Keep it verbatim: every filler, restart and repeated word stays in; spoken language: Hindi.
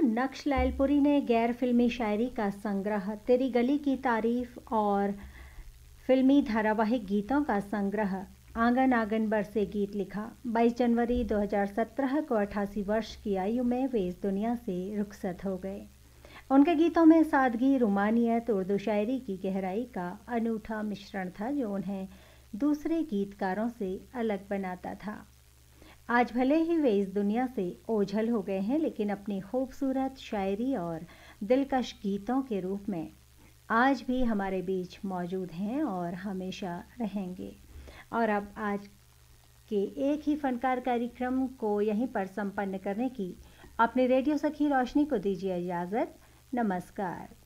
नक्श लालपुरी ने गैर फिल्मी शायरी का संग्रह तेरी गली की तारीफ और फिल्मी धारावाहिक गीतों का संग्रह आंगन आंगन बरसे गीत लिखा। बाईस जनवरी दो हज़ार सत्रह को अट्ठासी वर्ष की आयु में वे इस दुनिया से रुखसत हो गए। उनके गीतों में सादगी, रुमानियत, उर्दू शायरी की गहराई का अनूठा मिश्रण था जो उन्हें दूसरे गीतकारों से अलग बनाता था। आज भले ही वे इस दुनिया से ओझल हो गए हैं, लेकिन अपनी खूबसूरत शायरी और दिलकश गीतों के रूप में आज भी हमारे बीच मौजूद हैं और हमेशा रहेंगे। और अब आज के एक ही फनकार कार्यक्रम को यहीं पर संपन्न करने की अपनी रेडियो सखी रोशनी को दीजिए इजाज़त। नमस्कार।